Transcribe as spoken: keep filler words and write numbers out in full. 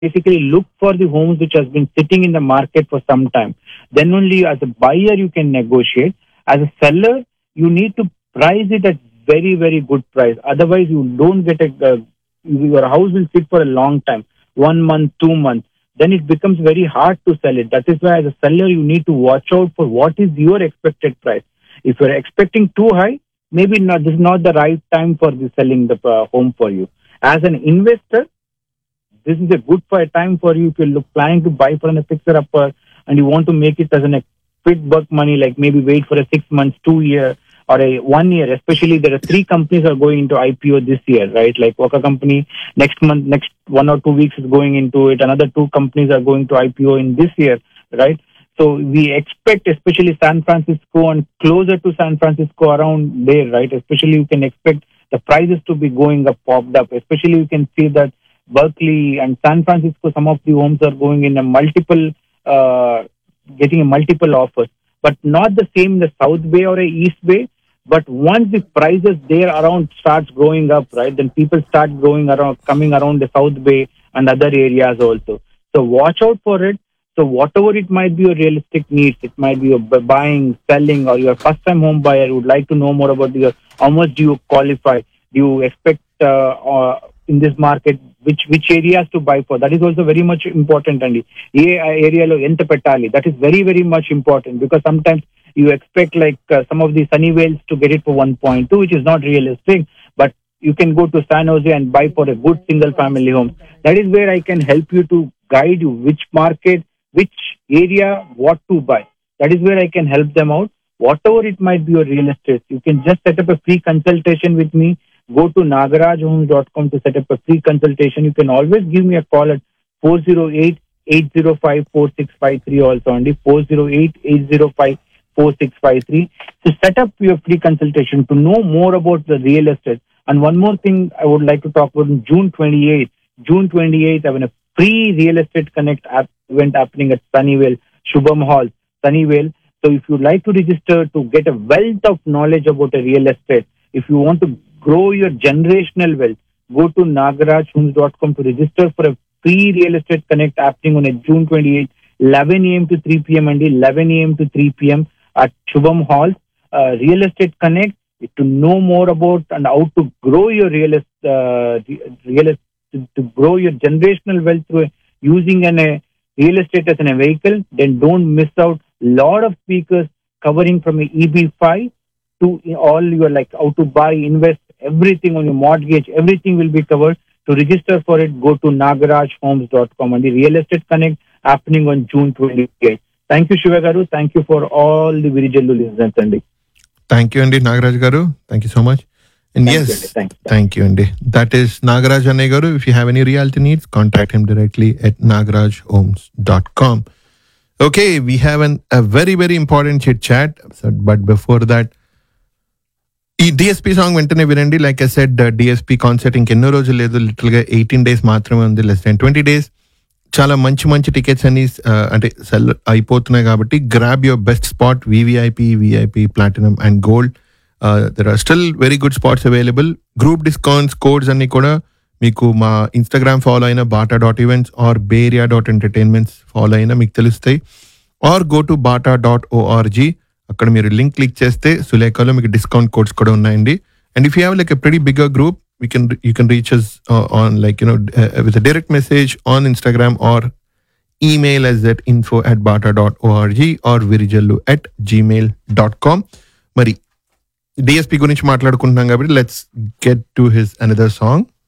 basically look for the homes which has been sitting in the market for some time. Then only as a buyer you can negotiate. As a seller, you need to price it at very, very good price. Otherwise, you don't get a, uh, your house will sit for a long time, one month, two months. Then it becomes very hard to sell it. That is why as a seller, you need to watch out for what is your expected price. If you're expecting too high, maybe not, this is not the right time for the selling the uh, home for you. As an investor, this is a good for a time for you if you're look, planning to buy for a fixer-upper and you want to make it as a quick buck money, like maybe wait for a six months, two year, or a one year. Especially there are three companies are going into I P O this year, right? Like Waka company next month, next one or two weeks is going into it. Another two companies are going to I P O in this year, right? So we expect, especially San Francisco and closer to San Francisco around there, right? Especially you can expect the prices to be going up, popped up. Especially you can see that Berkeley and San Francisco, some of the homes are going in a multiple, uh, getting a multiple offers, but not the same in the South Bay or a East Bay. But once the prices there around starts going up, right, then people start growing around, coming around the South Bay and other areas also. So watch out for it. So whatever it might be your realistic needs, it might be your buying, selling, or your first-time home buyer would like to know more about your, how much do you qualify? Do you expect uh, uh, in this market, which which areas to buy for? That is also very much important. And area lo enta pettali. That is very, very much important, because sometimes you expect like uh, some of the Sunnyvales to get it for one point two, which is not realistic. But you can go to San Jose and buy for a good single-family home. That is where I can help you to guide you which market, which area, what to buy. That is where I can help them out. Whatever it might be your real estate, you can just set up a free consultation with me. Go to nagaraj homes dot com to set up a free consultation. You can always give me a call at four oh eight, eight oh five, four six five three also, only four oh eight, eight oh five, four six five three. So set up your free consultation to know more about the real estate. And one more thing I would like to talk about, on June twenty-eighth. June twenty-eighth, I have a free Real Estate Connect app event happening at Sunnyvale, Shubham Hall, Sunnyvale. So if you'd like to register to get a wealth of knowledge about a real estate, if you want to grow your generational wealth, go to nagaraj homes dot com to register for a free Real Estate Connect happening on a June twenty-eighth, eleven a.m. to three p.m. and eleven a.m. to three p.m. at Shubham Hall. Uh, Real Estate Connect, to know more about and how to grow your real estate, uh, real estate to, to grow your generational wealth through using an, a real estate as a vehicle, then don't miss out. Lot of speakers covering from a E B five to all your, like how to buy, invest, everything on your mortgage, everything will be covered. To register for it, go to nagaraj homes dot com and the Real Estate Connect happening on June twenty-eighth. Thank you, Shiva Garu. Thank you for all the Virijallu listeners, Andy. Thank you, Andy. Nagaraj Garu. Thank you so much. And thank yes, you, thank, thank you, Andy. That is Nagaraj Garu. If you have any realty needs, contact him directly at nagaraj homes dot com. Okay, we have an, a very, very important chit chat. So, but before that, D S P song వెంటనే వినండి. Like I said D S P concert ఇంకెన్నో రోజులు లేదు, little గా eighteen days మాత్రమే ఉంది, less than twenty days. చాలా మంచి మంచి టికెట్స్ అన్ని అంటే సెల్ అయిపోతున్నాయి కాబట్టి grab your best spot. VVIP, VIP, platinum and gold. There are still very good spots available. Group discounts, codes అన్ని కూడా మీకు మా ఇన్స్టాగ్రామ్ ఫాలో అయినా Bata dot events are Bay Area dot entertainments follow అయినా మీకు తెలుస్తాయి. Are go to Bata dot ORG, అక్కడ మీరు లింక్ క్లిక్ చేస్తే సులేఖలో మీకు డిస్కౌంట్ కోడ్స్ కూడా ఉన్నాయండి. And if you have like a pretty bigger group, we can you can reach us uh, on like you know uh, with a direct message on Instagram or email us at info at bata dot org or virijallu at gmail dot com. Mari D S P గురించి మాట్లాడుకుంటున్నాం కాబట్టి let's get to his another song.